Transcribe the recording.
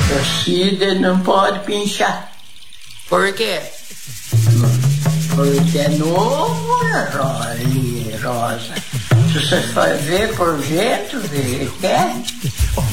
O Cid não pode pinchar. Por quê? Porque é novo, né, Rosa? Se você for ver por dentro, quer?